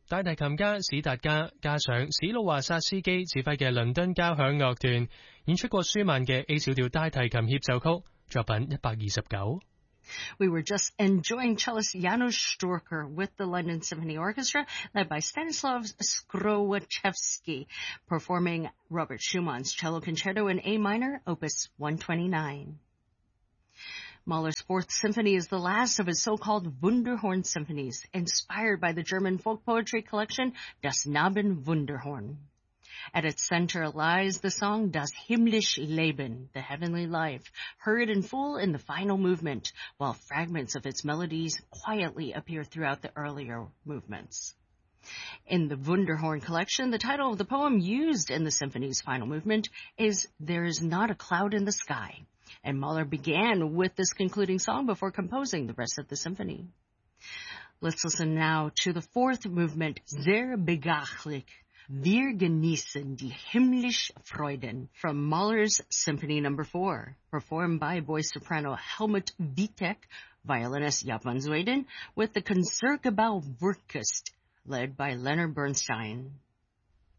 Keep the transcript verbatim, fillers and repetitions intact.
大提琴家史達加加上史魯華薩斯基指揮嘅倫敦交響樂團演出過舒曼嘅 A 小調大提琴協奏曲，作品一百二十九。 We were just enjoying cellist Janusz Storker with the London Symphony Orchestra, led by Stanislav Skrowaczewski, performing Robert Schumann's Cello Concerto in A minor, Opus one twenty-nine. Mahler's Fourth Symphony is the last of his so-called Wunderhorn symphonies, inspired by the German folk poetry collection Das Knaben Wunderhorn. At its center lies the song Das himmlische Leben, the heavenly life, heard in full in the final movement, while fragments of its melodies quietly appear throughout the earlier movements. In the Wunderhorn collection, the title of the poem used in the symphony's final movement is There is Not a Cloud in the Sky, and Mahler began with this concluding song before composing the rest of the symphony. Let's listen now to the fourth movement, Sehr begachlich, Wir genießen die himmlische Freuden, from Mahler's Symphony Number four, performed by voice soprano Helmut Witek, violinist Jaap van Zweden, with the Concertgebouw Werkkust, led by Leonard Bernstein.